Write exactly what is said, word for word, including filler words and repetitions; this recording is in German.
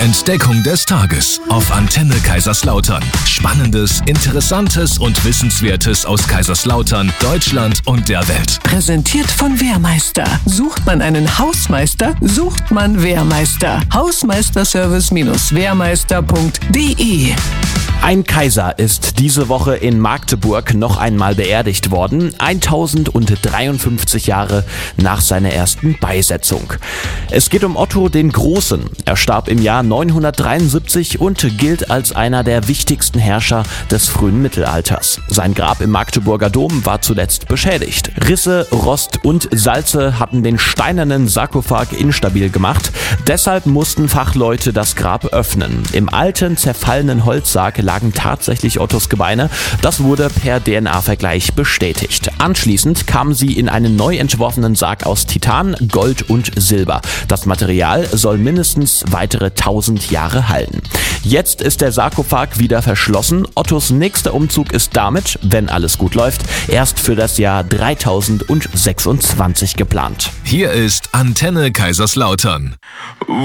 Entdeckung des Tages auf Antenne Kaiserslautern. Spannendes, Interessantes und Wissenswertes aus Kaiserslautern, Deutschland und der Welt. Präsentiert von Wehrmeister. Sucht man einen Hausmeister, sucht man Wehrmeister. Hausmeisterservice-wehrmeister punkt de. Ein Kaiser ist diese Woche in Magdeburg noch einmal beerdigt worden, tausenddreiundfünfzig Jahre nach seiner ersten Beisetzung. Es geht um Otto den Großen. Er starb im Jahr neunhundertdreiundsiebzig und gilt als einer der wichtigsten Herrscher des frühen Mittelalters. Sein Grab im Magdeburger Dom war zuletzt beschädigt. Risse, Rost und Salze hatten den steinernen Sarkophag instabil gemacht. Deshalb mussten Fachleute das Grab öffnen. Im alten, zerfallenen Holzsarg lagen tatsächlich Ottos Gebeine. Das wurde per D N A-Vergleich bestätigt. Anschließend kamen sie in einen neu entworfenen Sarg aus Titan, Gold und Silber. Das Material soll mindestens weitere tausend Jahre halten. Jetzt ist der Sarkophag wieder verschlossen. Ottos nächster Umzug ist damit, wenn alles gut läuft, erst für das Jahr dreitausendsechsundzwanzig geplant. Hier ist Antenne Kaiserslautern.